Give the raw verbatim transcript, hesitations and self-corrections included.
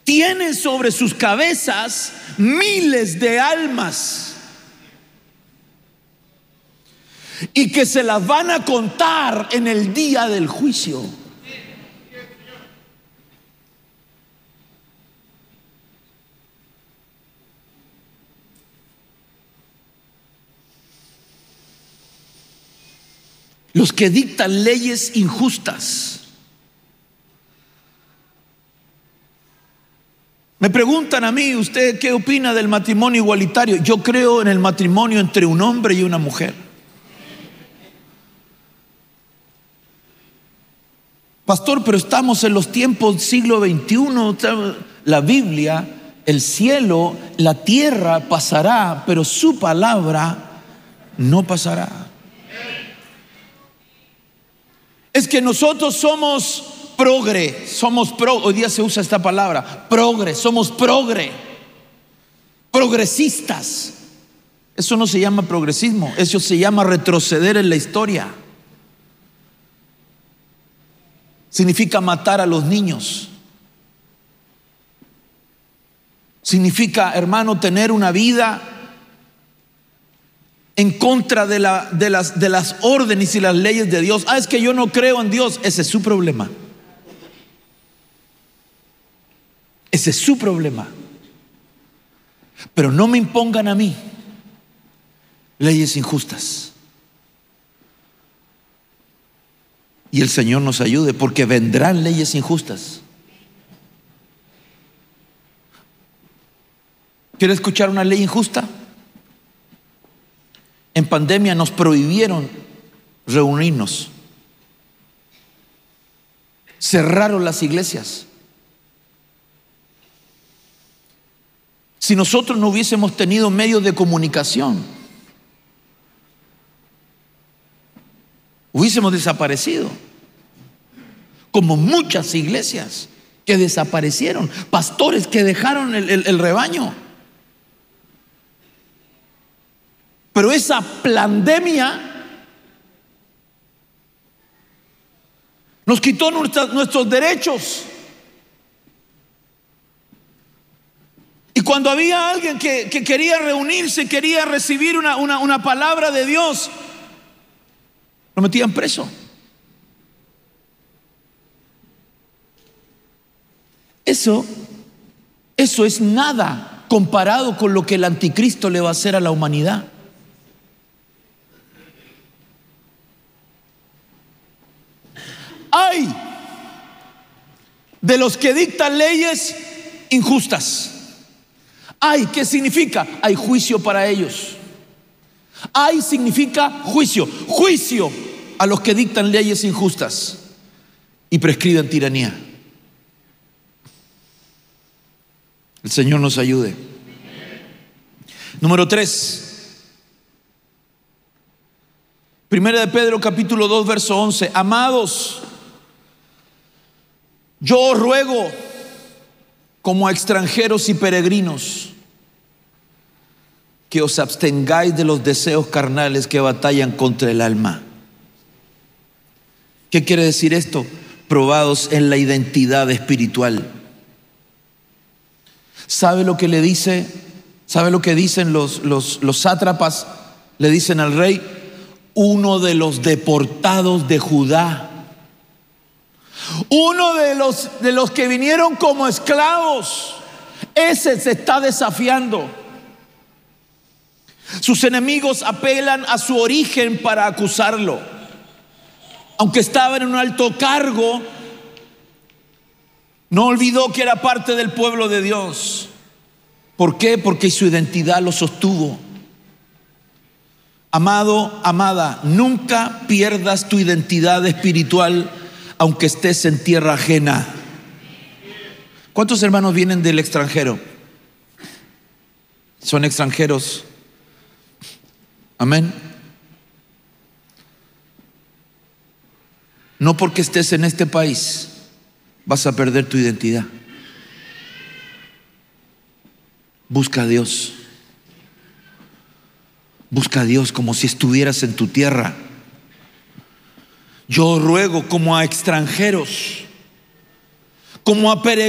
tiene sobre sus cabezas miles de almas y que se las van a contar en el día del juicio. Los que dictan leyes injustas. Me preguntan a mí, ¿usted qué opina del matrimonio igualitario? Yo creo en el matrimonio entre un hombre y una mujer. Pastor, pero estamos en los tiempos siglo veintiuno. La Biblia, el cielo, la tierra pasará, pero su palabra no pasará. Es que nosotros somos progre, somos pro, hoy día se usa esta palabra, progre, somos progre, progresistas. Eso no se llama progresismo, eso se llama retroceder en la historia. Significa matar a los niños. Significa, hermano, tener una vida en contra de, la, de, las, de las órdenes y las leyes de Dios. Ah, es que yo no creo en Dios. Ese es su problema. Ese es su problema. Pero no me impongan a mí leyes injustas. Y el Señor nos ayude, porque vendrán leyes injustas. ¿Quiere escuchar una ley injusta? En pandemia nos prohibieron reunirnos. Cerraron las iglesias. Si nosotros no hubiésemos tenido medios de comunicación, hubiésemos desaparecido. Como muchas iglesias que desaparecieron, pastores que dejaron el, el, el rebaño. Pero esa pandemia nos quitó nuestras, nuestros derechos. Y cuando había alguien que, que quería reunirse, quería recibir una, una, una palabra de Dios, lo metían preso. Eso, eso es nada comparado con lo que el anticristo le va a hacer a la humanidad. Hay de los que dictan leyes injustas. Hay, ¿qué significa? Hay juicio para ellos. Hay significa juicio. Juicio a los que dictan leyes injustas y prescriben tiranía. El Señor nos ayude. Número tres. Primera de Pedro capítulo dos verso once. Amados, yo os ruego como a extranjeros y peregrinos que os abstengáis de los deseos carnales que batallan contra el alma. ¿Qué quiere decir esto? Probados en la identidad espiritual. ¿Sabe lo que le dice? ¿Sabe lo que dicen los, los, los sátrapas? Le dicen al rey: uno de los deportados de Judá, uno de los, de los que vinieron como esclavos, ese se está desafiando. Sus enemigos apelan a su origen para acusarlo. Aunque estaba en un alto cargo, no olvidó que era parte del pueblo de Dios. ¿Por qué? Porque su identidad lo sostuvo. Amado, amada, nunca pierdas tu identidad espiritual aunque estés en tierra ajena. ¿Cuántos hermanos vienen del extranjero? Son extranjeros. Amén. No porque estés en este país vas a perder tu identidad. Busca a Dios. Busca a Dios como si estuvieras en tu tierra. Yo ruego como a extranjeros, como a peregrinos,